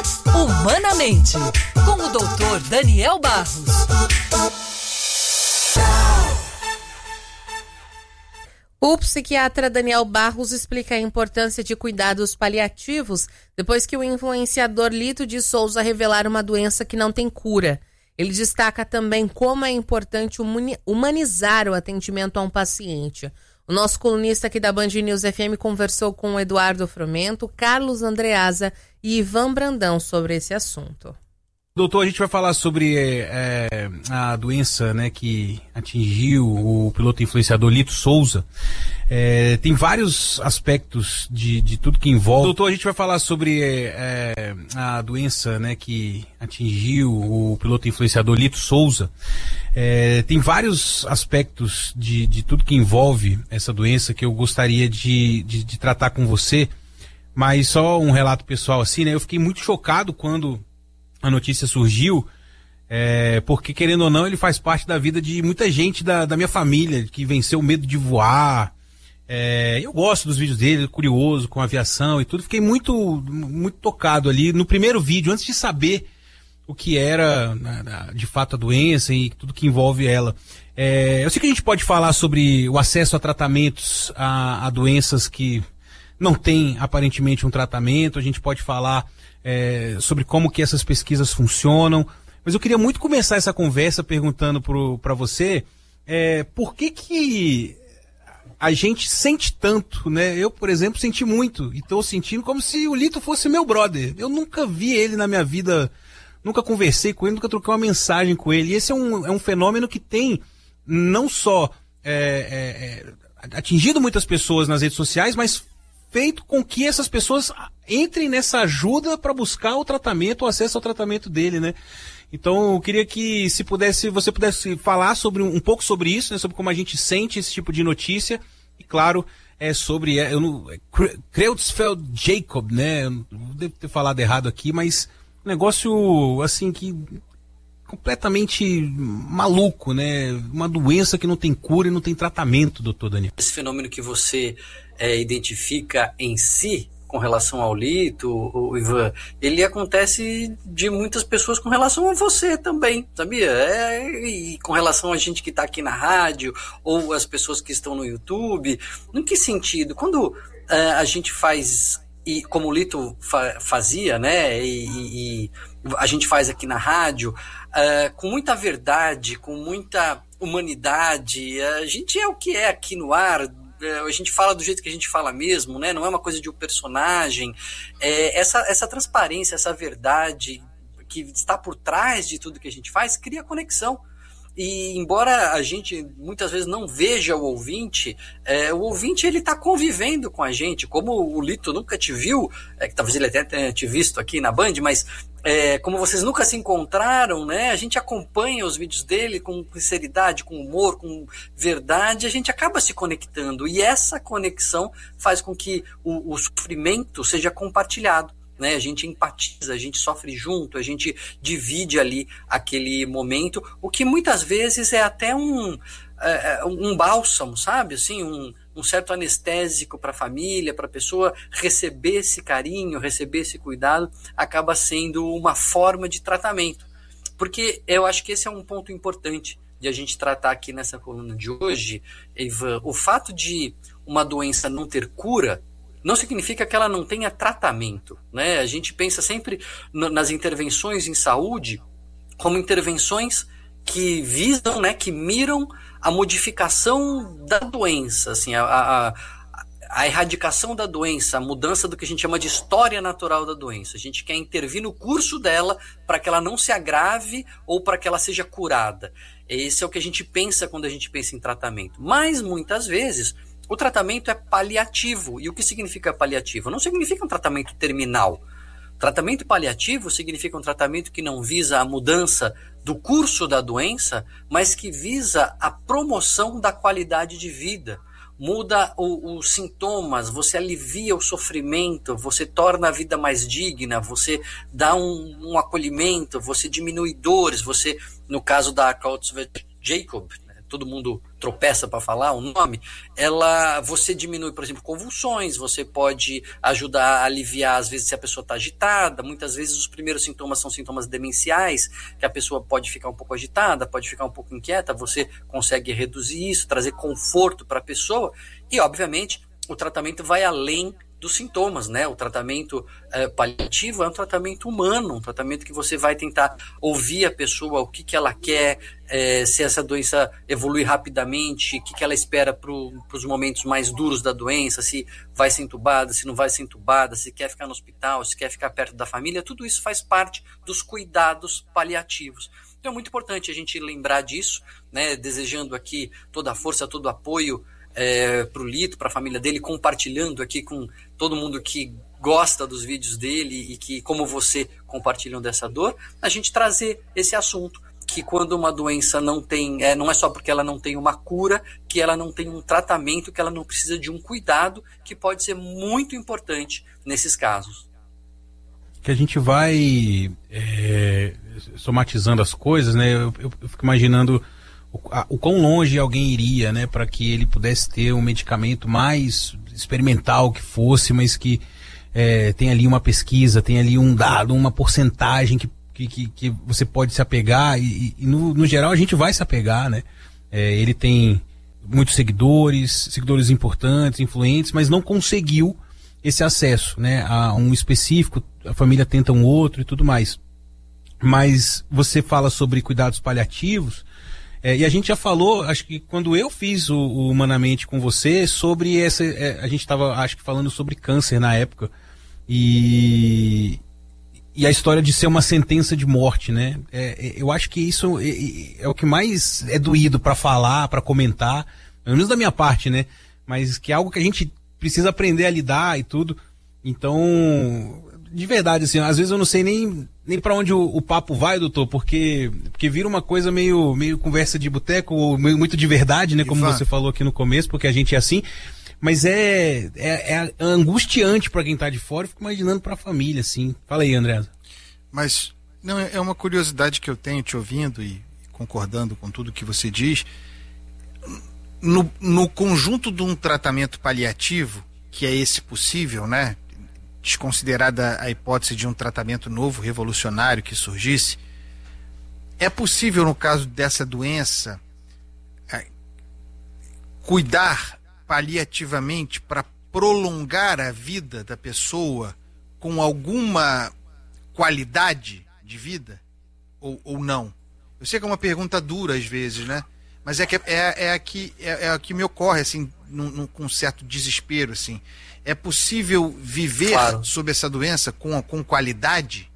Humanamente, com o Dr. Daniel Barros. O psiquiatra Daniel Barros explica a importância de cuidados paliativos depois que o influenciador Lito de Souza revelar uma doença que não tem cura. Ele destaca também como é importante humanizar o atendimento a um paciente. O nosso colunista aqui da Band News FM conversou com Eduardo Fromento, Carlos Andreasa e Ivan Brandão sobre esse assunto. Doutor, a gente vai falar sobre a doença, né, que atingiu o piloto influenciador Lito Souza. Tem vários aspectos de tudo que envolve. Doutor, a gente vai falar sobre a doença, né, que atingiu o piloto influenciador Lito Souza. Tem vários aspectos de tudo que envolve essa doença que eu gostaria de tratar com você, mas só um relato pessoal assim, né? Eu fiquei muito chocado quando a notícia surgiu, porque, querendo ou não, ele faz parte da vida de muita gente da minha família, que venceu o medo de voar. Eu gosto dos vídeos dele, curioso com aviação e tudo. Fiquei muito, muito tocado ali no primeiro vídeo, antes de saber o que era, de fato, a doença e tudo que envolve ela. Eu sei que a gente pode falar sobre o acesso a tratamentos, a doenças que não têm, aparentemente, um tratamento. A gente pode falar sobre como que essas pesquisas funcionam, mas eu queria muito começar essa conversa perguntando para você por que a gente sente tanto, né? Eu, por exemplo, senti muito e estou sentindo como se o Lito fosse meu brother. Eu nunca vi ele na minha vida, nunca conversei com ele, nunca troquei uma mensagem com ele. E esse é um fenômeno que tem não só atingido muitas pessoas nas redes sociais, mas feito com que essas pessoas entrem nessa ajuda para buscar o tratamento, o acesso ao tratamento dele, né? Então, eu queria que você pudesse falar um pouco sobre isso, né? Sobre como a gente sente esse tipo de notícia. E, claro, sobre Creutzfeldt Jakob, né? Eu não devo ter falado errado aqui, mas um negócio, assim, que completamente maluco, né? Uma doença que não tem cura e não tem tratamento, doutor Daniel. Esse fenômeno que você identifica em si com relação ao Lito, o Ivan, ele acontece de muitas pessoas com relação a você também, sabia? E com relação a gente que está aqui na rádio ou as pessoas que estão no YouTube. Em que sentido? Quando a gente faz, e como o Lito fazia, né? E a gente faz aqui na rádio, com muita verdade, com muita humanidade, a gente é o que é aqui no ar. A gente fala do jeito que a gente fala mesmo, né? Não é uma coisa de um personagem. Essa transparência, essa verdade que está por trás de tudo que a gente faz, cria conexão. E embora a gente muitas vezes não veja o ouvinte ele está convivendo com a gente, como o Lito nunca te viu, que talvez ele até tenha te visto aqui na Band, mas como vocês nunca se encontraram, né? A gente acompanha os vídeos dele com sinceridade, com humor, com verdade, a gente acaba se conectando, e essa conexão faz com que o sofrimento seja compartilhado. Né? A gente empatiza, a gente sofre junto, a gente divide ali aquele momento, o que muitas vezes é até um bálsamo, sabe? Assim, um certo anestésico para a família, para a pessoa receber esse carinho, receber esse cuidado, acaba sendo uma forma de tratamento. Porque eu acho que esse é um ponto importante de a gente tratar aqui nessa coluna de hoje, Ivan. O fato de uma doença não ter cura não significa que ela não tenha tratamento, né? A gente pensa sempre nas intervenções em saúde como intervenções que visam, né, que miram a modificação da doença, assim, a erradicação da doença, a mudança do que a gente chama de história natural da doença. A gente quer intervir no curso dela para que ela não se agrave ou para que ela seja curada. Esse é o que a gente pensa quando a gente pensa em tratamento. Mas, muitas vezes, o tratamento é paliativo. E o que significa paliativo? Não significa um tratamento terminal. Tratamento paliativo significa um tratamento que não visa a mudança do curso da doença, mas que visa a promoção da qualidade de vida. Muda os sintomas, você alivia o sofrimento, você torna a vida mais digna, você dá um acolhimento, você diminui dores, você, no caso da Creutzfeldt Jakob, todo mundo tropeça para falar o nome, você diminui, por exemplo, convulsões, você pode ajudar a aliviar, às vezes, se a pessoa está agitada. Muitas vezes os primeiros sintomas são sintomas demenciais, que a pessoa pode ficar um pouco agitada, pode ficar um pouco inquieta, você consegue reduzir isso, trazer conforto para a pessoa, e, obviamente, o tratamento vai além dos sintomas, né? O tratamento paliativo é um tratamento humano, um tratamento que você vai tentar ouvir a pessoa, o que ela quer, se essa doença evolui rapidamente, o que ela espera para os momentos mais duros da doença, se vai ser entubada, se não vai ser entubada, se quer ficar no hospital, se quer ficar perto da família, tudo isso faz parte dos cuidados paliativos. Então é muito importante a gente lembrar disso, né? Desejando aqui toda a força, todo o apoio para o Lito, para a família dele, compartilhando aqui com todo mundo que gosta dos vídeos dele e que, como você, compartilham dessa dor, a gente trazer esse assunto, que quando uma doença não tem, não é só porque ela não tem uma cura, que ela não tem um tratamento, que ela não precisa de um cuidado, que pode ser muito importante nesses casos. Que a gente vai somatizando as coisas, né? Eu fico imaginando o quão longe alguém iria, né, para que ele pudesse ter um medicamento mais experimental que fosse, mas que tem ali uma pesquisa, tem ali um dado, uma porcentagem que você pode se apegar, e no geral a gente vai se apegar, né? Ele tem muitos seguidores importantes, influentes, mas não conseguiu esse acesso, né, a um específico, a família tenta um outro e tudo mais. Mas você fala sobre cuidados paliativos, e a gente já falou, acho que quando eu fiz o Humanamente com você, sobre essa. A gente estava, acho que, falando sobre câncer na época. E a história de ser uma sentença de morte, né? Eu acho que isso é o que mais é doído para falar, para comentar, pelo menos da minha parte, né? Mas que é algo que a gente precisa aprender a lidar e tudo. Então, de verdade, assim, às vezes eu não sei nem para onde o papo vai, doutor, porque vira uma coisa meio conversa de boteco, ou muito de verdade, né, como Ivan, você falou aqui no começo, porque a gente é assim, mas é angustiante para quem tá de fora. Eu fico imaginando para a família, assim. Fala aí, André. Mas não, é uma curiosidade que eu tenho te ouvindo e concordando com tudo que você diz. No conjunto de um tratamento paliativo, que é esse possível, né, desconsiderada a hipótese de um tratamento novo, revolucionário que surgisse, é possível, no caso dessa doença, cuidar paliativamente para prolongar a vida da pessoa com alguma qualidade de vida, ou não? Eu sei que é uma pergunta dura às vezes, né? Mas é a que me ocorre, assim, com um certo desespero, assim. É possível viver, claro, sob essa doença com qualidade?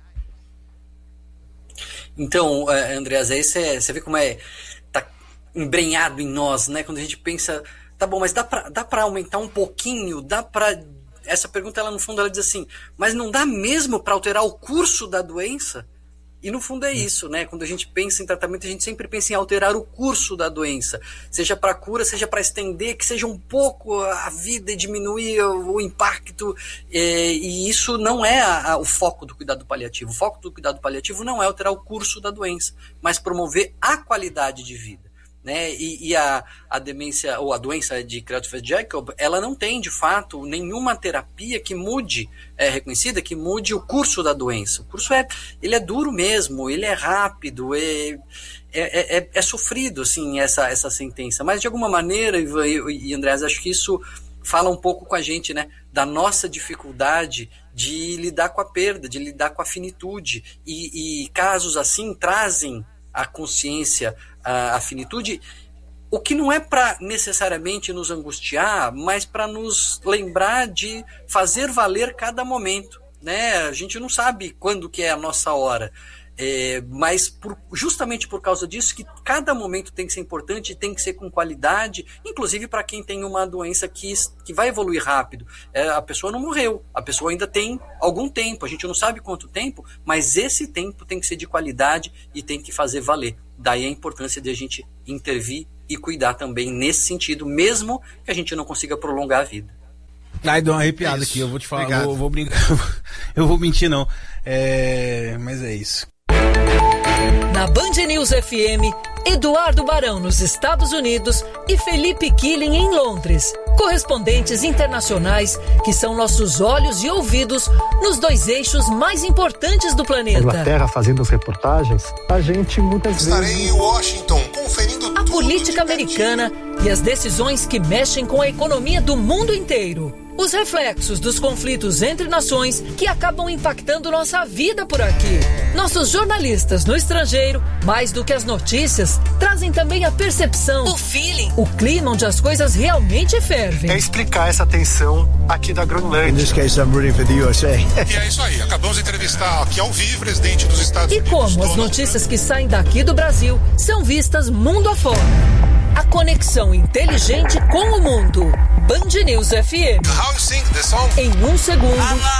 Então, Andreas, aí você vê como tá embrenhado em nós, né? Quando a gente pensa, tá bom, mas dá pra aumentar um pouquinho, essa pergunta, ela no fundo, ela diz assim, mas não dá mesmo para alterar o curso da doença? E no fundo é isso, né? Quando a gente pensa em tratamento, a gente sempre pensa em alterar o curso da doença, seja para cura, seja para estender, que seja um pouco a vida e diminuir o impacto, e isso não é o foco do cuidado paliativo. O foco do cuidado paliativo não é alterar o curso da doença, mas promover a qualidade de vida, né? E a demência, ou a doença de Creutzfeldt-Jakob, ela não tem, de fato, nenhuma terapia que mude, reconhecida, que mude o curso da doença. O curso ele é duro mesmo, ele é rápido, é sofrido, assim, essa sentença. Mas, de alguma maneira, Ivan e Andrés, acho que isso fala um pouco com a gente, né, da nossa dificuldade de lidar com a perda, de lidar com a finitude. E casos assim trazem a consciência, a finitude, o que não é para necessariamente nos angustiar, mas para nos lembrar de fazer valer cada momento, né? A gente não sabe quando que é a nossa hora, mas justamente por causa disso que cada momento tem que ser importante, tem que ser com qualidade, inclusive para quem tem uma doença que vai evoluir rápido. A pessoa não morreu, a pessoa ainda tem algum tempo, a gente não sabe quanto tempo, mas esse tempo tem que ser de qualidade e tem que fazer valer. Daí a importância de a gente intervir e cuidar também nesse sentido, mesmo que a gente não consiga prolongar a vida. Ai, deu uma arrepiada aqui, eu vou te falar, eu vou brincar, eu vou mentir não, mas é isso. Na Band News FM, Eduardo Barão nos Estados Unidos e Felipe Killing em Londres. Correspondentes internacionais que são nossos olhos e ouvidos nos 2 eixos mais importantes do planeta. Inglaterra fazendo as reportagens, a gente muitas vezes... Estarei em Washington conferindo a política americana e as decisões que mexem com a economia do mundo inteiro. Os reflexos dos conflitos entre nações que acabam impactando nossa vida por aqui. Nossos jornalistas no estrangeiro, mais do que as notícias, trazem também a percepção, o feeling, o clima onde as coisas realmente fervem. É explicar essa tensão aqui da Groenlândia. In this case, I'm rooting for the USA. E é isso aí, acabamos de entrevistar aqui ao vivo o presidente dos Estados Unidos. E como as notícias que saem daqui do Brasil são vistas mundo afora. A conexão inteligente com o mundo. Band News FM. How you sing the song? Em 1 segundo,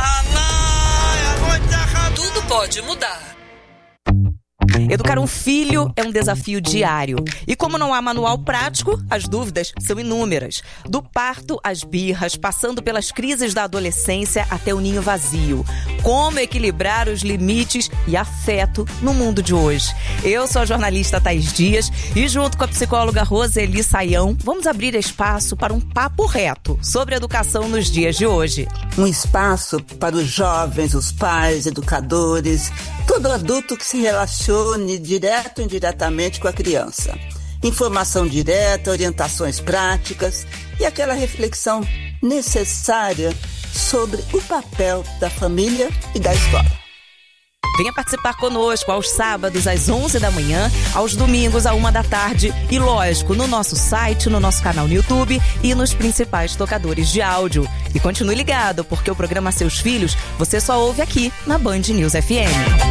tudo pode mudar. Educar um filho é um desafio diário. E como não há manual prático, as dúvidas são inúmeras. Do parto às birras, passando pelas crises da adolescência até o ninho vazio. Como equilibrar os limites e afeto no mundo de hoje? Eu sou a jornalista Thaís Dias e junto com a psicóloga Roseli Saião, vamos abrir espaço para um papo reto sobre educação nos dias de hoje. Um espaço para os jovens, os pais, educadores, todo adulto que se relacione direto ou indiretamente com a criança. Informação direta, orientações práticas e aquela reflexão necessária sobre o papel da família e da escola. Venha participar conosco aos sábados às 11 da manhã, aos domingos à 1 da tarde e, lógico, no nosso site, no nosso canal no YouTube e nos principais tocadores de áudio. E continue ligado, porque o programa Seus Filhos você só ouve aqui na Band News FM.